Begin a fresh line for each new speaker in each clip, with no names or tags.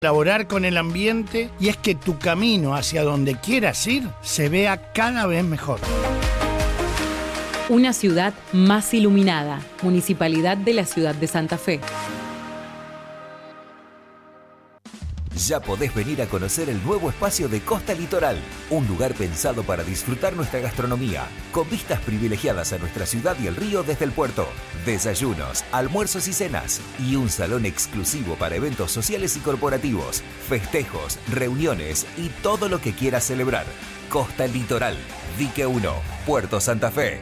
Colaborar con el ambiente y es que tu camino hacia donde quieras ir se vea cada vez mejor.
Una ciudad más iluminada. Municipalidad de la Ciudad de Santa Fe.
Ya podés venir a conocer el nuevo espacio de Costa Litoral, un lugar pensado para disfrutar nuestra gastronomía, con vistas privilegiadas a nuestra ciudad y el río desde el puerto, desayunos, almuerzos y cenas, y un salón exclusivo para eventos sociales y corporativos, festejos, reuniones y todo lo que quieras celebrar. Costa Litoral, Dique 1, Puerto Santa Fe.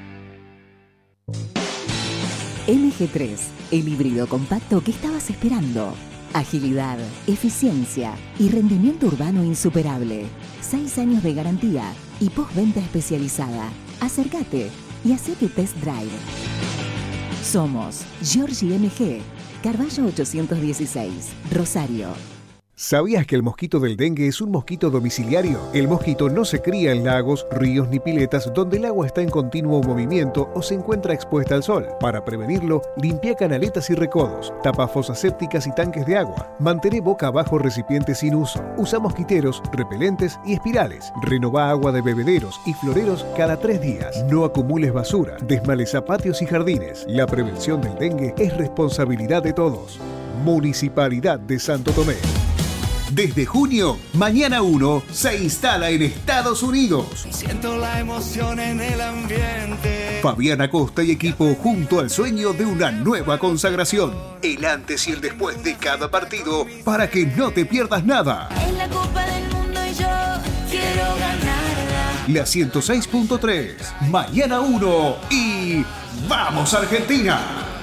MG3, el híbrido compacto que estabas esperando. Agilidad, eficiencia y rendimiento urbano insuperable. 6 años de garantía y postventa especializada. Acércate y hacé tu test drive. Somos Giorgi MG, Carballo 816, Rosario.
¿Sabías que el mosquito del dengue es un mosquito domiciliario? El mosquito no se cría en lagos, ríos ni piletas donde el agua está en continuo movimiento o se encuentra expuesta al sol. Para prevenirlo, limpia canaletas y recodos, tapa fosas sépticas y tanques de agua, mantén boca abajo recipientes sin uso, usa mosquiteros, repelentes y espirales, renová agua de bebederos y floreros cada 3 días, no acumules basura, desmaleza patios y jardines. La prevención del dengue es responsabilidad de todos. Municipalidad de Santo Tomé.
Desde junio, Mañana 1 se instala en Estados Unidos.
Siento la emoción en el ambiente.
Fabián Acosta y equipo junto al sueño de una nueva consagración. El antes y el después de cada partido para que no te pierdas nada.
Es la Copa del Mundo y yo quiero ganarla.
La 106.3, Mañana 1 y ¡vamos Argentina!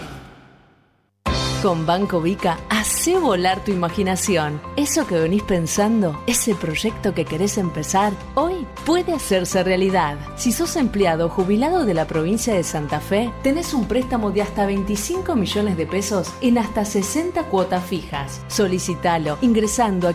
Con Banco Vica, hacé volar tu imaginación. Eso que venís pensando, ese proyecto que querés empezar, hoy puede hacerse realidad. Si sos empleado o jubilado de la provincia de Santa Fe, tenés un préstamo de hasta 25 millones de pesos en hasta 60 cuotas fijas. Solicitalo ingresando a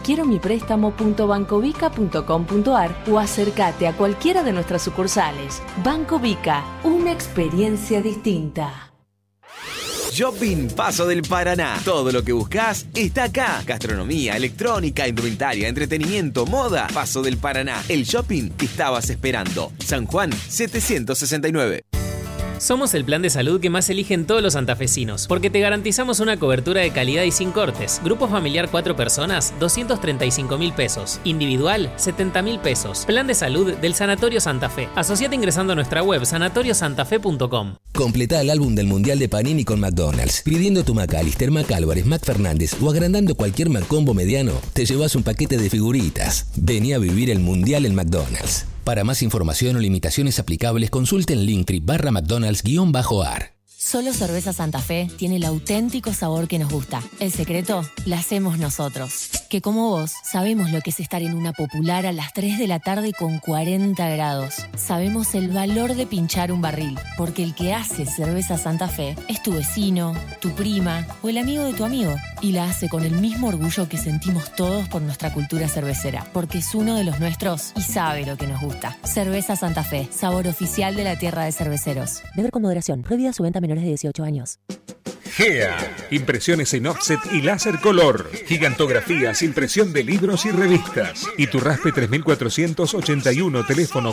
quieromiprestamo.bancovica.com.ar o acércate a cualquiera de nuestras sucursales. Banco Vica, una experiencia distinta.
Shopping Paso del Paraná. Todo lo que buscas está acá. Gastronomía, electrónica, indumentaria, entretenimiento, moda. Paso del Paraná. El shopping que estabas esperando. San Juan 769.
Somos el plan de salud que más eligen todos los santafesinos, porque te garantizamos una cobertura de calidad y sin cortes. Grupo familiar 4 personas, 235.000 pesos. Individual, 70.000 pesos. Plan de salud del Sanatorio Santa Fe. Asociate ingresando a nuestra web sanatoriosantafe.com.
Completá el álbum del Mundial de Panini con McDonald's. Pidiendo tu McAllister, McAlvarez, McFernández o agrandando cualquier McCombo mediano, te llevas un paquete de figuritas. Vení a vivir el Mundial en McDonald's. Para más información o limitaciones aplicables, consulten Linktree/McDonald's_ar.
Solo Cerveza Santa Fe tiene el auténtico sabor que nos gusta. El secreto lo hacemos nosotros. Que como vos, sabemos lo que es estar en una popular a las 3 de la tarde con 40 grados. Sabemos el valor de pinchar un barril, porque el que hace Cerveza Santa Fe es tu vecino, tu prima o el amigo de tu amigo. Y la hace con el mismo orgullo que sentimos todos por nuestra cultura cervecera, porque es uno de los nuestros y sabe lo que nos gusta. Cerveza Santa Fe, sabor oficial de la tierra de cerveceros.
Beber con moderación. Prohibida su venta a menores de 18 años.
GEA, impresiones en offset y láser color, gigantografías, impresión de libros y revistas. Iturraspe 3481, teléfono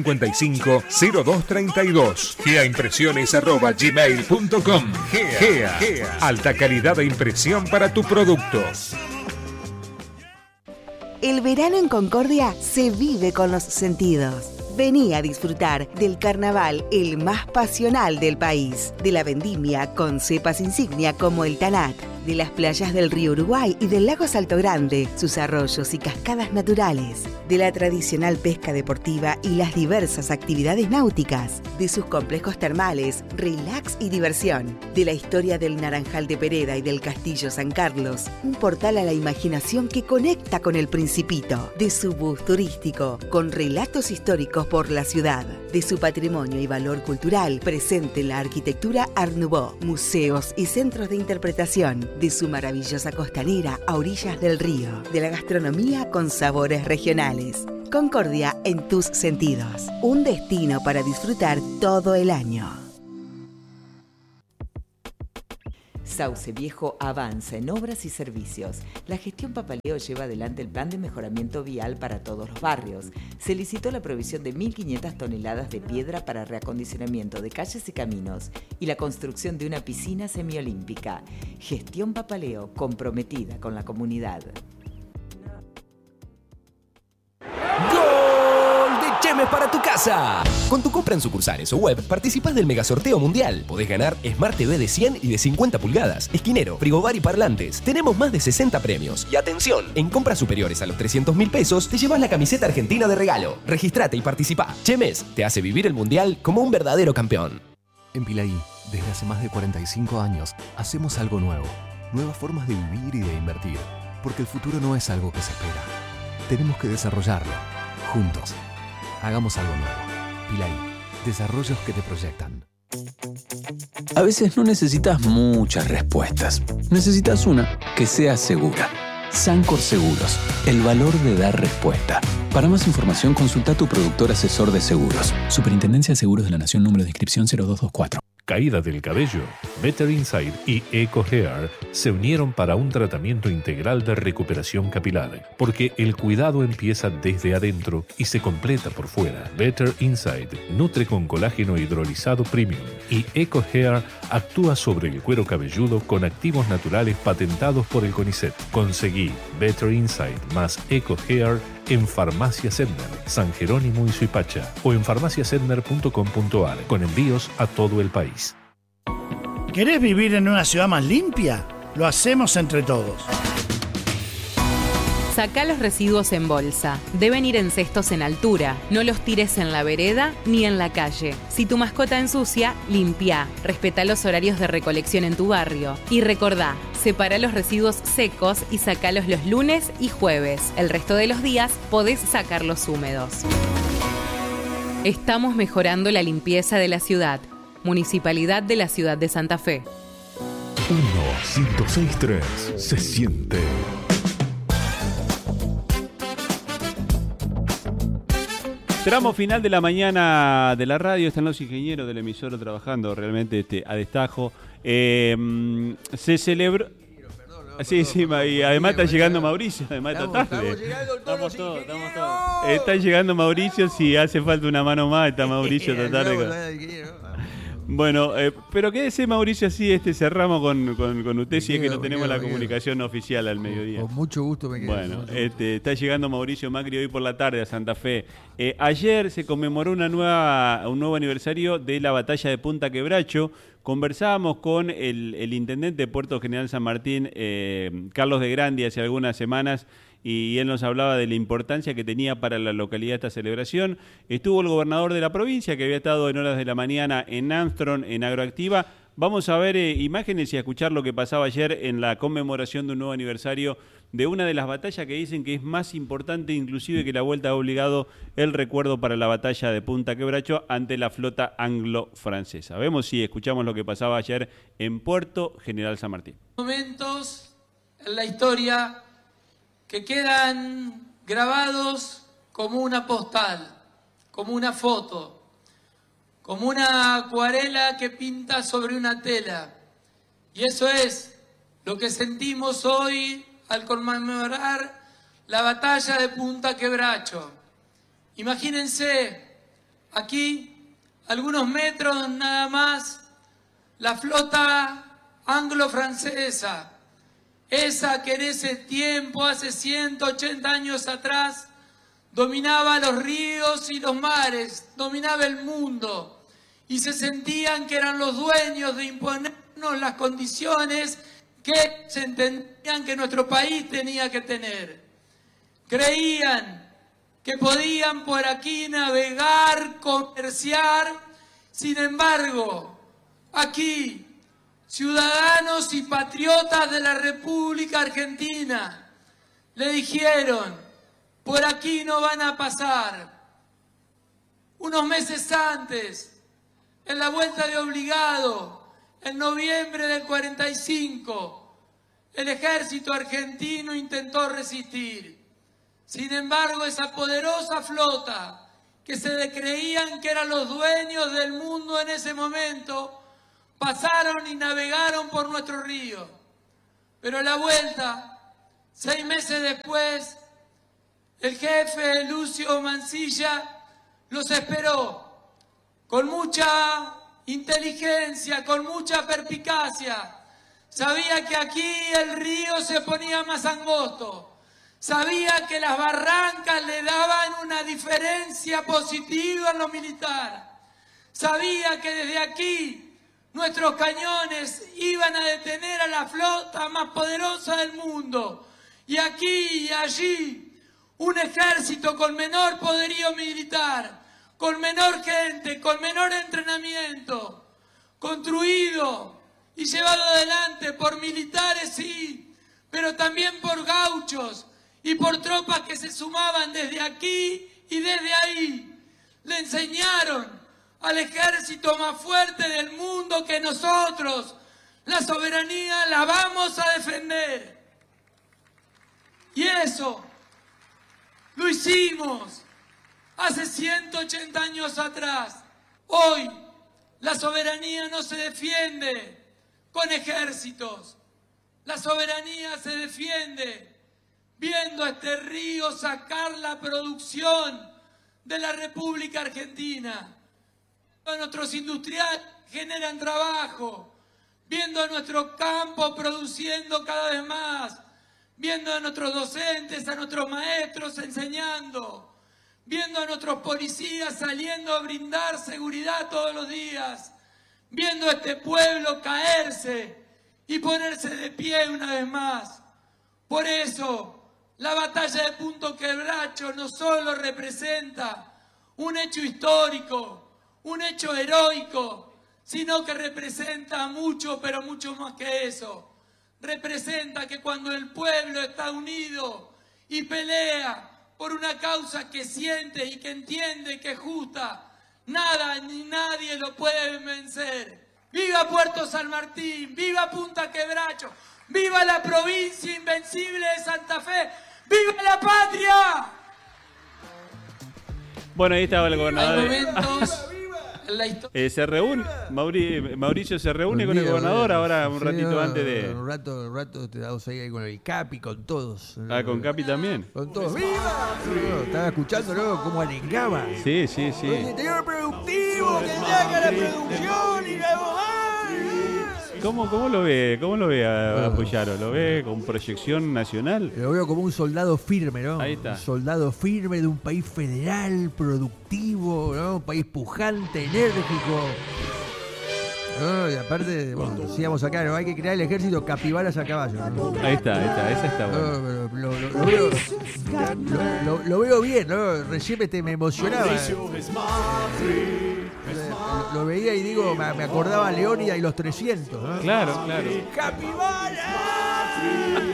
455-0232. GEAimpresiones@gmail.com. GEA, alta calidad de impresión para tu producto.
El verano en Concordia se vive con los sentidos. Vení a disfrutar del carnaval el más pasional del país, de la vendimia con cepas insignia como el Tanat, de las playas del río Uruguay y del lago Salto Grande, sus arroyos y cascadas naturales, de la tradicional pesca deportiva y las diversas actividades náuticas, de sus complejos termales, relax y diversión, de la historia del Naranjal de Pereda y del Castillo San Carlos, un portal a la imaginación que conecta con el Principito, de su bus turístico, con relatos históricos por la ciudad, de su patrimonio y valor cultural presente en la arquitectura Art Nouveau, museos y centros de interpretación, de su maravillosa costanera a orillas del río, de la gastronomía con sabores regionales. Concordia en tus sentidos, un destino para disfrutar todo el año.
Sauce Viejo avanza en obras y servicios. La gestión Papaleo lleva adelante el plan de mejoramiento vial para todos los barrios. Se licitó la provisión de 1.500 toneladas de piedra para reacondicionamiento de calles y caminos y la construcción de una piscina semiolímpica. Gestión Papaleo, comprometida con la comunidad.
Chemes para tu casa. Con tu compra en sucursales o web, participás del mega sorteo mundial. Podés ganar Smart TV de 100 y de 50 pulgadas, esquinero, frigobar y parlantes. Tenemos más de 60 premios. Y atención, en compras superiores a los 300.000 pesos, te llevas la camiseta argentina de regalo. Registrate y participá. Chemes te hace vivir el mundial como un verdadero campeón.
En Pilaí, desde hace más de 45 años, hacemos algo nuevo. Nuevas formas de vivir y de invertir. Porque el futuro no es algo que se espera. Tenemos que desarrollarlo. Juntos. Hagamos algo nuevo. Pilaí, desarrollos que te proyectan.
A veces no necesitas muchas respuestas. Necesitas una que sea segura. Sancor Seguros, el valor de dar respuesta. Para más información, consulta a tu productor asesor de seguros. Superintendencia de Seguros de la Nación, número de inscripción 0224.
Caída del cabello, Better Inside y Eco Hair se unieron para un tratamiento integral de recuperación capilar, porque el cuidado empieza desde adentro y se completa por fuera. Better Inside nutre con colágeno hidrolizado premium y Eco Hair actúa sobre el cuero cabelludo con activos naturales patentados por el CONICET. Conseguí Better Inside más Eco Hair en Farmacia Sedner, San Jerónimo y Suipacha o en farmaciasedner.com.ar con envíos a todo el país.
¿Querés vivir en una ciudad más limpia? Lo hacemos entre todos.
Sacá los residuos en bolsa. Deben ir en cestos en altura. No los tires en la vereda ni en la calle. Si tu mascota ensucia, limpia. Respetá los horarios de recolección en tu barrio. Y recordá, separa los residuos secos y sacalos los lunes y jueves. El resto de los días podés sacarlos húmedos. Estamos mejorando la limpieza de la ciudad. Municipalidad de la Ciudad de Santa Fe.
106.3 se siente.
Tramo final de la mañana de la radio. Están los ingenieros del emisor trabajando realmente a destajo. Se celebró... Sí, y además está llegando Mauricio, además está tarde.
Estamos todos.
Está llegando Mauricio, si hace falta una mano más, está Mauricio esta tarde. Bueno, pero quédese Mauricio así, cerramos con usted, si es que no tenemos la comunicación oficial al mediodía.
Con mucho gusto me quedo.
Bueno, está llegando Mauricio Macri hoy por la tarde a Santa Fe. Ayer se conmemoró un nuevo aniversario de la batalla de Punta Quebracho. Conversábamos con el intendente de Puerto General San Martín, Carlos de Grandi, hace algunas semanas, y él nos hablaba de la importancia que tenía para la localidad esta celebración. Estuvo el gobernador de la provincia, que había estado en horas de la mañana en Armstrong, en Agroactiva. Vamos a ver imágenes y a escuchar lo que pasaba ayer en la conmemoración de un nuevo aniversario de una de las batallas que dicen que es más importante inclusive que la vuelta ha obligado el recuerdo para la batalla de Punta Quebracho ante la flota anglo-francesa. Vemos si escuchamos lo que pasaba ayer en Puerto General San Martín.
Momentos en la historia que quedan grabados como una postal, como una foto, como una acuarela que pinta sobre una tela. Y eso es lo que sentimos hoy al conmemorar la batalla de Punta Quebracho. Imagínense, aquí, algunos metros nada más, la flota anglo-francesa, esa que en ese tiempo, hace 180 años atrás, dominaba los ríos y los mares, dominaba el mundo, y se sentían que eran los dueños de imponernos las condiciones que se entendían que nuestro país tenía que tener. Creían que podían por aquí navegar, comerciar. Sin embargo, aquí, ciudadanos y patriotas de la República Argentina le dijeron: por aquí no van a pasar. Unos meses antes, en la vuelta de obligado, en noviembre del 45, el ejército argentino intentó resistir. Sin embargo, esa poderosa flota, que se creían que eran los dueños del mundo en ese momento, pasaron y navegaron por nuestro río. Pero a la vuelta, 6 meses después, el jefe Lucio Mansilla los esperó con mucha inteligencia, con mucha perspicacia. Sabía que aquí el río se ponía más angosto. Sabía que las barrancas le daban una diferencia positiva en lo militar. Sabía que desde aquí nuestros cañones iban a detener a la flota más poderosa del mundo. Y aquí y allí, un ejército con menor poderío militar, con menor gente, con menor entrenamiento, construido y llevado adelante por militares, sí, pero también por gauchos y por tropas que se sumaban desde aquí y desde ahí. Le enseñaron al ejército más fuerte del mundo que nosotros, la soberanía, la vamos a defender. Y eso lo hicimos hace 180 años atrás. Hoy la soberanía no se defiende con ejércitos. La soberanía se defiende viendo a este río sacar la producción de la República Argentina. A nuestros industriales generan trabajo, viendo a nuestro campo produciendo cada vez más, viendo a nuestros docentes, a nuestros maestros enseñando, viendo a nuestros policías saliendo a brindar seguridad todos los días, viendo a este pueblo caerse y ponerse de pie una vez más. Por eso, la batalla de Punta Quebracho no solo representa un hecho histórico, un hecho heroico, sino que representa mucho, pero mucho más que eso. Representa que cuando el pueblo está unido y pelea por una causa que siente y que entiende que es justa, nada ni nadie lo puede vencer. ¡Viva Puerto San Martín! ¡Viva Punta Quebracho! ¡Viva la provincia invencible de Santa Fe! ¡Viva la patria!
Bueno, ahí estaba el gobernador.
Hay momentos en la historia.
Se reúne, Mauricio se reúne con el gobernador ahora un ratito antes de...
Un rato te damos ahí con el Capi, con todos.
Ah, con Capi también.
Con todos. ¡Viva! Estaba escuchando, ¿no? Cómo alengaba.
Sí.
El interior productivo, que saca la producción y la...
¿Cómo lo ve? ¿Cómo lo ve a Puyaro? ¿Lo ve con proyección nacional?
Lo veo como un soldado firme, ¿no?
Ahí está.
Un soldado firme de un país federal, productivo, ¿no? Un país pujante, enérgico. ¿No? Y aparte, bueno, decíamos acá, ¿no? Hay que crear el ejército capibaras a caballo, ¿no?
Ahí está, esa está buena.
Lo veo bien, ¿no? Recién me emocionaba. Lo veía y digo, me acordaba a Leónida y los 300, ¿no?
Claro.
¡Capibara!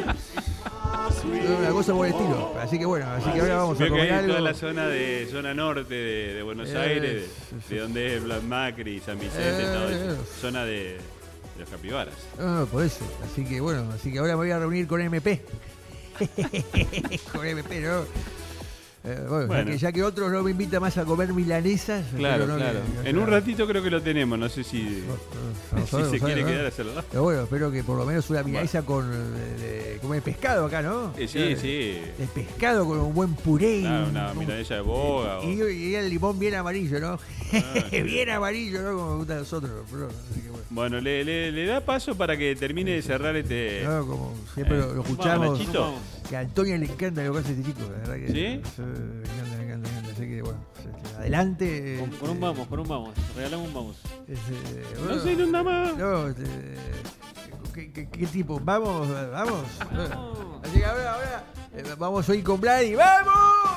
Una cosa por el estilo. Así que bueno, ahora vamos a comer algo.
Toda la zona norte de Buenos Aires, de donde es Blas Macri, San Vicente, todo eso. Zona de los capibaras.
Por eso. Así que bueno, ahora me voy a reunir con MP. Con MP, ¿no? Bueno. Ya que otros no me invitan más a comer milanesas.
Claro. En un ratito creo que lo tenemos, no sé si se quiere quedar a hacerlo.
Pero bueno, espero que por lo menos una milanesa con el pescado acá, ¿no?
Sí.
El pescado con un buen puré.
Claro, una milanesa de boga.
Y el limón bien amarillo, ¿no? Bien amarillo, ¿no? Como me gusta a nosotros. Así que
bueno, le da paso para que termine de cerrar este...
No, como siempre lo escuchamos. Que a Antonio le encanta lo que hace este chico, la verdad que...
¿Sí?
Me encanta. Así que bueno, adelante.
Con un vamos. Regalamos un vamos.
Bueno, no sé, no nada más.
No, ¿qué tipo? ¿Vamos? Así que ahora vamos a ir con Vladi. ¡Vamos!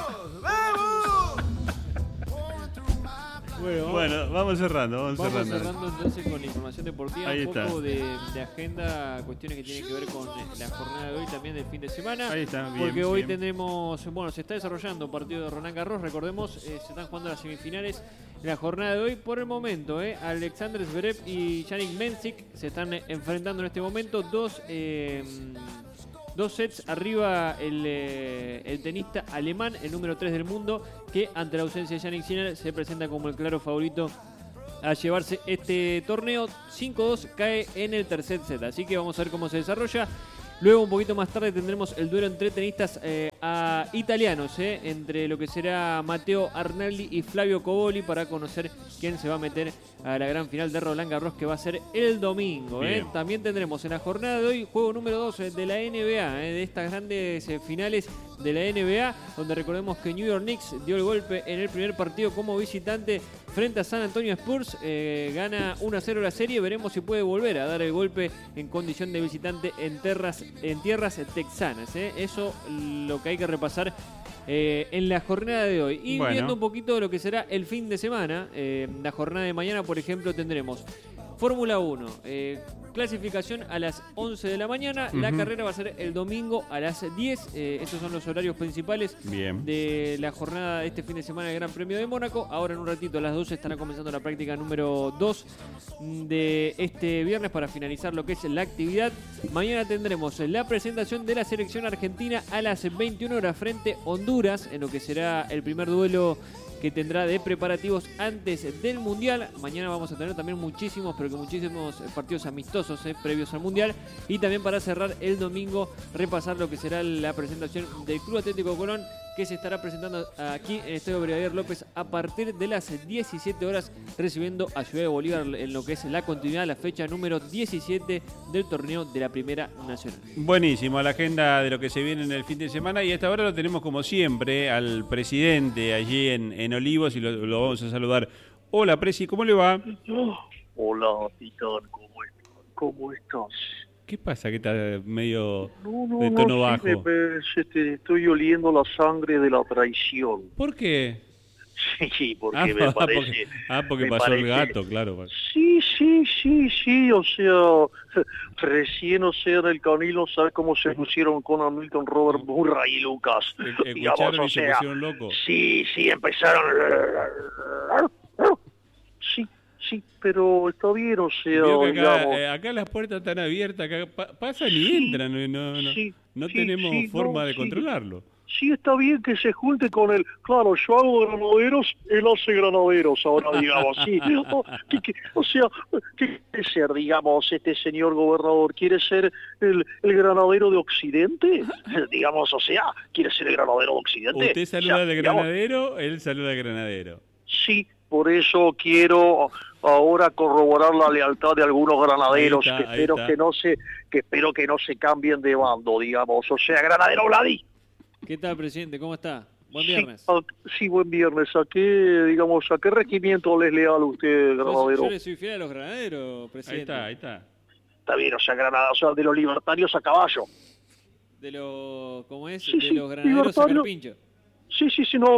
Bueno, vamos cerrando.
Vamos cerrando entonces con la información deportiva.
Ahí
un
está.
poco de agenda, cuestiones que tienen que ver con la jornada de hoy, también del fin de semana.
Ahí está, bien,
porque hoy
bien.
tendremos, se está desarrollando un partido de Roland Garros, recordemos, se están jugando las semifinales en la jornada de hoy. Por el momento, Alexander Zverev y Jannik Mensik se están enfrentando en este momento. Dos sets arriba el tenista alemán, el número 3 del mundo, que ante la ausencia de Jannik Sinner se presenta como el claro favorito a llevarse este torneo. 5-2 cae en el tercer set, así que vamos a ver cómo se desarrolla. Luego, un poquito más tarde, tendremos el duelo entre tenistas italianos, entre lo que será Matteo Arnaldi y Flavio Coboli, para conocer quién se va a meter a la gran final de Roland Garros, que va a ser el domingo. También tendremos en la jornada de hoy juego número 2 de la NBA, de estas grandes finales de la NBA, donde recordemos que New York Knicks dio el golpe en el primer partido como visitante frente a San Antonio Spurs. Gana 1-0 la serie. Veremos si puede volver a dar el golpe en condición de visitante en tierras texanas. Eso lo que hay que repasar en la jornada de hoy. Y viendo un poquito de lo que será el fin de semana, la jornada de mañana, por ejemplo, tendremos Fórmula 1, clasificación a las 11 de la mañana. La carrera va a ser el domingo a las 10. Estos son los horarios principales de la jornada de este fin de semana del Gran Premio de Mónaco. Ahora en un ratito a las 12 estará comenzando la práctica número 2 de este viernes para finalizar lo que es la actividad. Mañana tendremos la presentación de la selección argentina a las 21 horas frente a Honduras, en lo que será el primer duelo que tendrá de preparativos antes del Mundial. Mañana vamos a tener también muchísimos partidos amistosos previos al Mundial. Y también para cerrar el domingo, repasar lo que será la presentación del Club Atlético Colón, que se estará presentando aquí en el Estadio Brigadier López a partir de las 17 horas, recibiendo a Ciudad de Bolívar en lo que es la continuidad, la fecha número 17 del torneo de la Primera Nacional.
Buenísimo, la agenda de lo que se viene en el fin de semana, y hasta ahora lo tenemos como siempre al presidente allí en Olivos, y lo vamos a saludar. Hola, Presi, ¿cómo le va?
Hola, Titán, ¿cómo estás?
¿Qué pasa que está medio de tono bajo?
Estoy oliendo la sangre de la traición.
¿Por qué?
Sí, porque me parece...
porque pasó el gato, claro.
Sí, o sea, recién, o sea, en el Canilo, ¿sabes cómo se pusieron con Hamilton, Robert Murray y Lucas?
Escucharon y se pusieron locos.
Sí, empezaron... Sí, pero está bien, o sea,
acá las puertas están abiertas, acá pasan y entran, no tenemos forma de controlarlo.
Sí, está bien que se junte con él. Claro, yo hago granaderos, él hace granaderos ahora, digamos, sí. O sea, ¿qué quiere ser, digamos, este señor gobernador? ¿Quiere ser el granadero de Occidente? Digamos, o sea, ¿quiere ser el granadero de Occidente?
Usted saluda de granadero, él saluda de granadero.
Sí, por eso quiero ahora corroborar la lealtad de algunos granaderos, que espero que no se cambien de bando, digamos. O sea, granadero Vladi.
¿Qué tal, presidente? ¿Cómo está? Buen viernes.
Sí, buen viernes. ¿A qué regimiento les leal usted, granadero?
Yo le soy fiel a los granaderos, presidente.
Ahí está.
Está bien, o sea, de los libertarios a caballo.
De los, ¿cómo es?
Sí,
de los granaderos a carpincho.
Sí, no,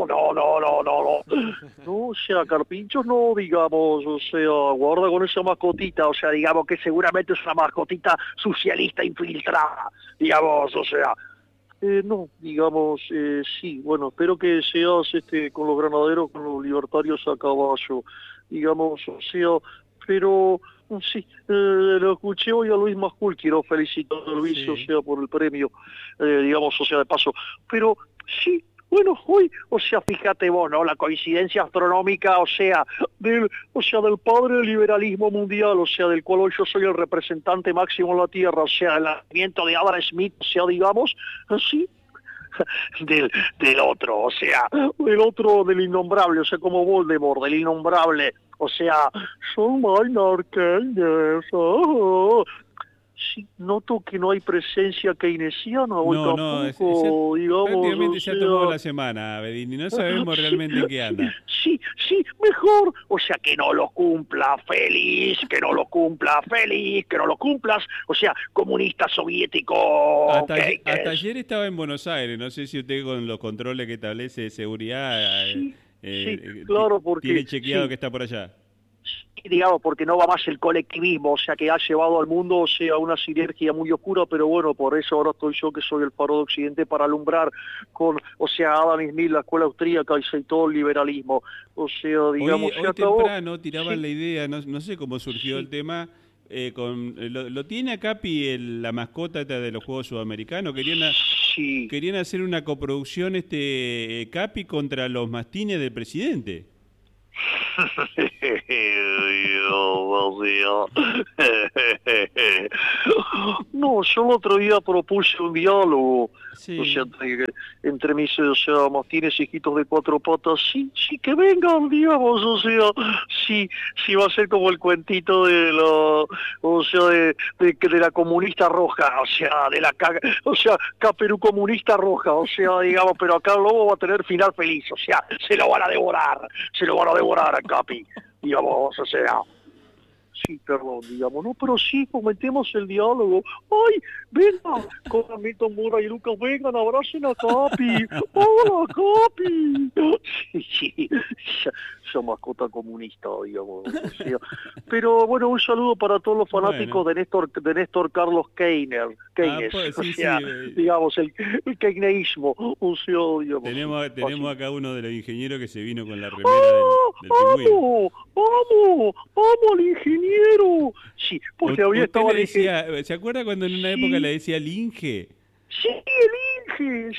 o sea, carpinchos no, digamos, o sea, guarda con esa mascotita, o sea, digamos que seguramente es una mascotita socialista infiltrada, digamos, o sea, no, digamos, sí, bueno, espero que seas con los granaderos, con los libertarios a caballo, digamos, o sea, pero... Sí, lo escuché hoy a Luis Mascul, quiero felicitar a Luis, o sea, por el premio, digamos, o sea, de paso, pero sí, bueno, hoy, o sea, fíjate vos, ¿no? La coincidencia astronómica, o sea, del padre del liberalismo mundial, o sea, del cual hoy yo soy el representante máximo en la Tierra, o sea, el nacimiento de Adam Smith, o sea, digamos, así, del otro, o sea, del innombrable, o sea, como Voldemort, del innombrable, o sea, son Maynard Keynes, Sí, noto que no hay presencia keynesiana hoy tampoco, digamos.
Prácticamente se ha tomado la semana, Bedini, no sabemos realmente en qué anda.
Sí, mejor, o sea, que no lo cumpla, feliz, que no lo cumplas, o sea, comunista soviético.
Hasta ayer estaba en Buenos Aires, no sé si usted con los controles que establece de seguridad
claro, porque
tiene chequeado que está por allá.
Digamos, porque no va más el colectivismo, o sea, que ha llevado al mundo, o sea, una sinergia muy oscura, pero bueno, por eso ahora estoy yo, que soy el faro de Occidente, para alumbrar con, o sea, Adam Smith, la escuela austríaca y todo el liberalismo, o sea, digamos...
Hoy temprano tiraban la idea, no sé cómo surgió el tema, lo tiene a Capi la mascota de los Juegos Sudamericanos, querían hacer una coproducción Capi contra los mastines del presidente.
No, yo el otro día propuse un diálogo,
Sí.
o sea, entre mis, o sea, mastines y hijitos de cuatro patas, sí, que vengan, digamos, o sea, sí va a ser como el cuentito de la, o sea, de la comunista roja, o sea, o sea, Caperú comunista roja, o sea, digamos, pero acá el lobo va a tener final feliz, o sea, se lo van a devorar a Capi, digamos, o sea. Sí, perdón, digamos, no, pero sí, fomentemos el diálogo. ¡Ay, vengan! Con Hamilton Murray y Lucas, vengan, abracen a Capi. ¡Hola, Capi! Sí, esa mascota comunista, digamos. O sea. Pero bueno, un saludo para todos los fanáticos de Néstor Carlos Keynes,
Pues,
o
sí,
sea,
sí,
digamos, el keyneísmo, o sea, digamos.
Tenemos acá uno de los ingenieros que se vino con la remera del pingüino.
¡Vamos al ingeniero! Sí, porque había
Usted
estado
le decía, ¿se acuerda cuando en una época le decía el Inge?
Sí, el Inge,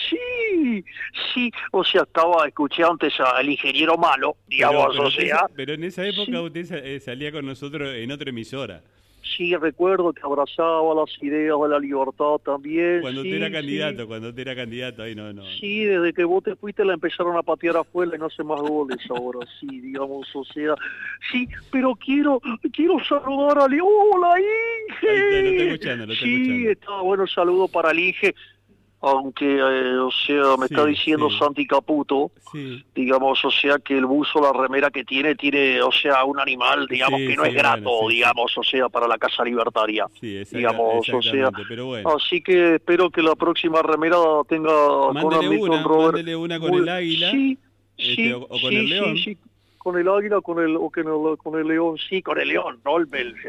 sí, o sea, escuché antes al ingeniero malo, digamos, o sea.
Pero en esa época usted salía con nosotros en otra emisora.
Sí, recuerdo que abrazaba las ideas de la libertad también.
Cuando
sí,
usted era candidato, ahí no.
Sí, desde que vos te fuiste la empezaron a patear afuera y no hace más goles ahora, sí, digamos, o sea. Sí, pero quiero saludar a ¡Hola, Inge!
Ahí lo estoy escuchando,
Sí, está bueno el saludo para el Inge. Aunque, o sea, me está diciendo Santi Caputo, digamos, o sea, que el buzo, la remera que tiene, o sea, un animal, digamos, que no es grato, digamos, o sea, para la Casa Libertaria, digamos, o sea,
pero bueno.
Así que espero que la próxima remera tenga
Mándele una con el águila, o con el león.
Sí. Con el águila, con el león, sí, con el león, ¿no?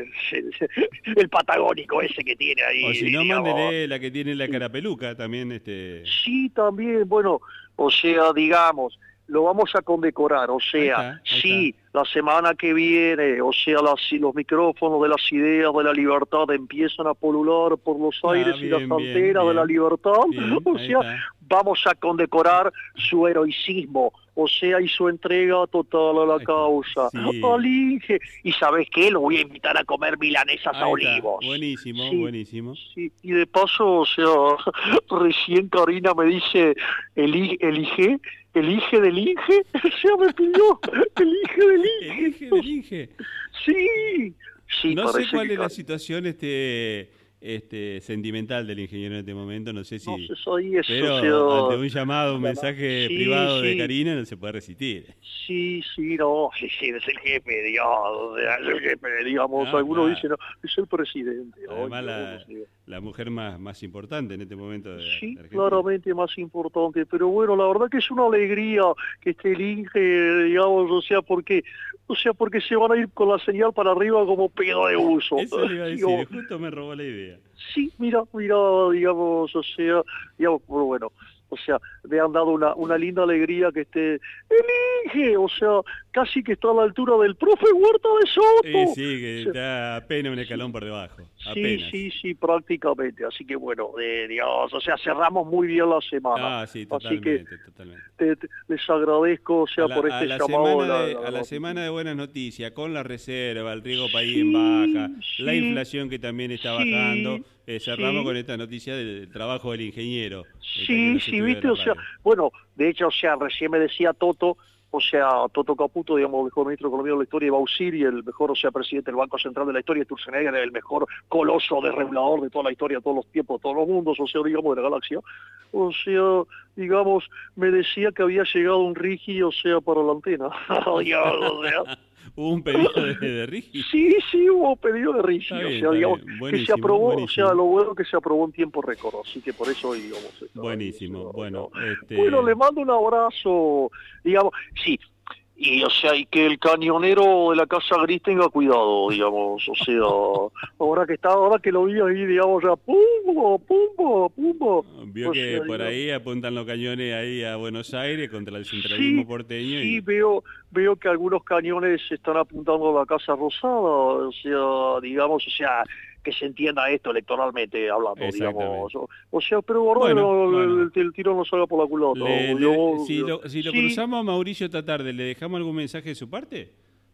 El patagónico ese que tiene ahí.
O si no, mándele la que tiene la carapeluca también.
Sí, también, bueno, o sea, digamos, lo vamos a condecorar, o sea, sí, la semana que viene, o sea, los micrófonos de las ideas de la libertad empiezan a polular por los aires y las antenas de la libertad, o sea, vamos a condecorar su heroicismo, o sea, y su entrega total a la causa. Al Inge. Y ¿sabes qué? Lo voy a invitar a comer milanesas a Olivos.
Buenísimo.
Sí, y de paso, o sea, recién Karina me dice, elige del Inge, o sea, me pidió elige del Inge. Sí,
no sé cuál
que
es la situación sentimental del ingeniero en este momento, no sé si... pero ante un llamado, un mensaje privado de Karina no se puede resistir.
Sí, es el jefe, digamos, algunos dicen, no, es el presidente.
Además, la mujer más importante en este momento de Argentina.
Claramente más importante, pero bueno, la verdad que es una alegría que esté el Inge, digamos, o sea, porque se van a ir con la señal para arriba como pedo de uso.
Eso le iba a decir, justo me robó la idea.
Sí, mira, digamos, o sea, digamos, bueno, o sea, me han dado una linda alegría que esté el Inge, o sea, casi que está a la altura del profe Huerta de Soto.
Sí, que está apenas un escalón por debajo.
Sí, prácticamente, así que bueno, digamos, o sea, cerramos muy bien la semana.
Totalmente.
Les agradezco, o sea, por este llamado.
A la semana de buenas noticias, con la reserva, el riesgo país en baja, la inflación que también está bajando, cerramos con esta noticia del trabajo del ingeniero.
Sí, viste, o sea, bueno, de hecho, o sea, recién me decía Toto Caputo, digamos, el mejor ministro de Economía de la historia, y Bausiri, el mejor, o sea, presidente del Banco Central de la historia, Sturzenegger, el mejor coloso desregulador de toda la historia, de todos los tiempos, de todos los mundos, o sea, digamos, de la galaxia. O sea, digamos, me decía que había llegado un Rigi, o sea, para la antena. Digamos, o sea.
¿Hubo un pedido de Rigi?
Sí, hubo pedido de Rigi, o sea, digamos, que se aprobó, o sea, lo bueno que se aprobó en tiempo récord, así que por eso, digamos...
Buenísimo, bueno,
Bueno, le mando un abrazo, digamos, sí, y o sea, y que el cañonero de la Casa Gris tenga cuidado, digamos, o sea, ahora que lo vi ahí, digamos, ya, pumbo.
Vio que por ahí apuntan los cañones ahí a Buenos Aires contra el centralismo porteño.
Sí, veo que algunos cañones están apuntando a la Casa Rosada, o sea, digamos, o sea, que se entienda esto electoralmente hablando, digamos. O sea, pero el tiro no salga por la culata.
Si lo cruzamos a Mauricio esta tarde, ¿le dejamos algún mensaje de su parte?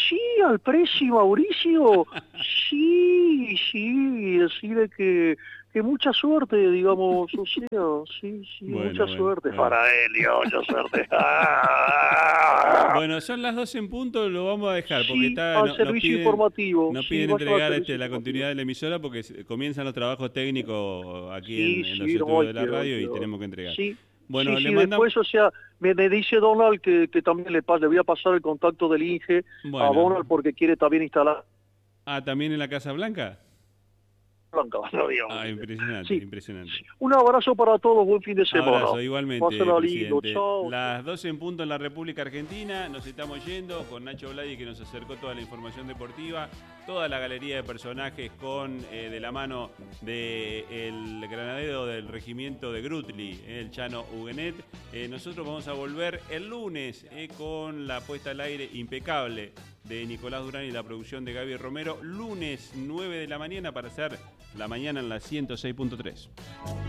Sí, al precio, Mauricio. Sí, decirle que mucha suerte, digamos, o sea, sí, mucha suerte para él, mucha suerte.
Bueno, son las 12 en punto, lo vamos a dejar, porque está
al servicio informativo.
Nos piden entregar la continuidad de la emisora porque comienzan los trabajos técnicos aquí en los estudios de la radio y tenemos que entregar.
Sí.
Bueno,
sí,
le mandamos...
después, o sea, me dice Donald que también le voy a pasar el contacto del INGE a Donald porque quiere también instalar.
Ah, ¿también en la Casa Blanca? Impresionante, impresionante.
Un abrazo para todos, buen fin de semana.
Abrazo, igualmente,
lindo, chao.
Las 12 en punto en la República Argentina, nos estamos yendo con Nacho Bladi que nos acercó toda la información deportiva, toda la galería de personajes con de la mano del granadero del regimiento de Grutli, el Chano Huguenet. Nosotros vamos a volver el lunes con la puesta al aire impecable de Nicolás Durán y la producción de Gaby Romero, lunes 9 de la mañana para hacer la mañana en la 106.3.